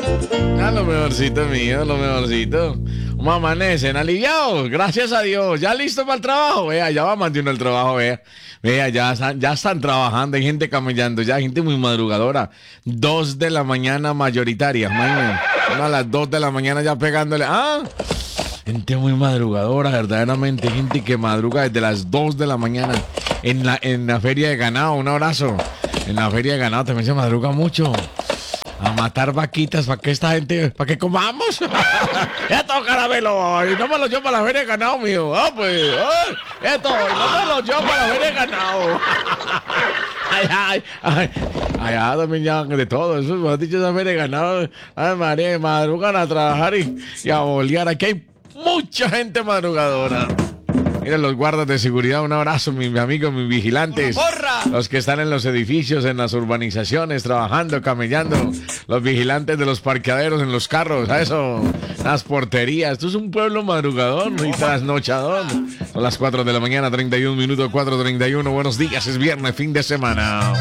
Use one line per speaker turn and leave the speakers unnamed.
Ah, lo mejorcito mío, lo mejorcito. ¿Cómo amanecen? Aliviados, gracias a Dios. ¿Ya listo para el trabajo? Vea, ya va más de uno al trabajo, vea. Vea, ya están trabajando, hay gente camellando, ya hay gente muy madrugadora. 2 de la mañana mayoritaria, imagínense. Una a las 2 de la mañana ya pegándole. Ah, gente muy madrugadora, verdaderamente. Gente que madruga desde las 2 de la mañana en la feria de ganado. Un abrazo. En la feria de ganado también se madruga mucho. A matar vaquitas para que esta gente, para que comamos. Esto, caramelo, y no me lo llevo para la feria de ganado, mío. Ah, pues, esto, y no me lo llevo para la feria de ganado. Ay. Allá también ya de todo, eso, me has dicho esa feria de ganado. Ay, María, madrugan a trabajar y a bolear. Aquí hay mucha gente madrugadora. Miren los guardas de seguridad, un abrazo, mis amigos, mis vigilantes. Los que están en los edificios, en las urbanizaciones, trabajando, camellando. Los vigilantes de los parqueaderos en los carros, a eso, las porterías. Esto es un pueblo madrugador y trasnochador. Son las 4 de la mañana, 31 minutos, 4:31. Buenos días, es viernes, fin de semana.